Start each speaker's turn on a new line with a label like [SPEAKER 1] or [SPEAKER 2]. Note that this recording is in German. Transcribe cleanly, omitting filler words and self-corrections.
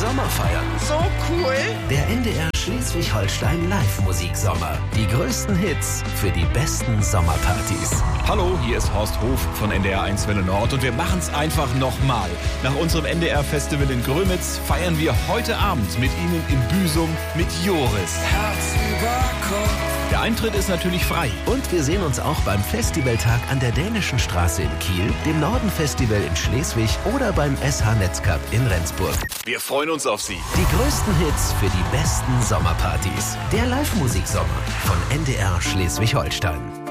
[SPEAKER 1] Sommer feiern.
[SPEAKER 2] So cool.
[SPEAKER 1] Der NDR Schleswig-Holstein Live-Musiksommer. Die größten Hits für die besten Sommerpartys.
[SPEAKER 3] Hallo, hier ist Horst Hof von NDR 1 Welle Nord und wir machen's einfach nochmal. Nach unserem NDR-Festival in Grömitz feiern wir heute Abend mit Ihnen in Büsum mit Joris.
[SPEAKER 4] Herz über Kopf.
[SPEAKER 3] Der Eintritt ist natürlich frei.
[SPEAKER 1] Und wir sehen uns auch beim Festivaltag an der Dänischen Straße in Kiel, dem Norden-Festival in Schleswig oder beim SH Netzcup in Rendsburg.
[SPEAKER 3] Wir freuen uns auf Sie.
[SPEAKER 1] Die größten Hits für die besten Sommerpartys. Der Live-Musiksommer von NDR Schleswig-Holstein.